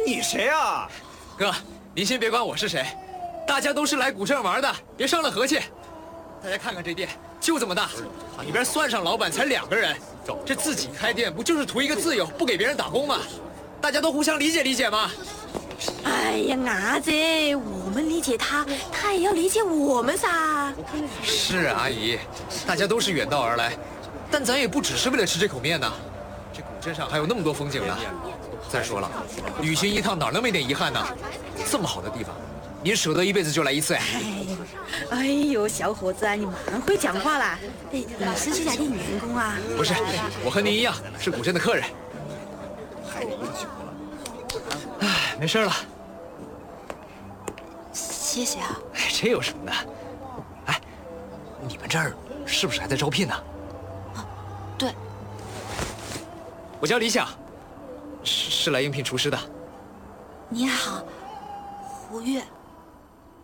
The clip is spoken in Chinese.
你谁啊？ 哥，您先别管我是谁，大家都是来古镇玩的，别伤了和气。大家看看这店，就这么大，里边算上老板才2个人。这自己开店不就是图一个自由，不给别人打工吗？大家都互相理解理解嘛。 哎呀，伢子，我们理解他，他也要理解我们噻。 是啊，阿姨，大家都是远道而来，但咱也不只是为了吃这口面呐。这古镇上还有那么多风景呢。再说了，旅行一趟哪能没点遗憾呢？这么好的地方，您舍得一辈子就来一次呀？ 哎呦，小伙子啊，你蛮会讲话啦！哎，你是这家店员工啊？ 不是，我和您一样是古镇的客人。哎，没事了。 谢谢啊。 哎，这有什么的？哎，你们这儿是不是还在招聘呢？ 啊，对。 我叫李想，是来应聘厨师的。 你好，胡月。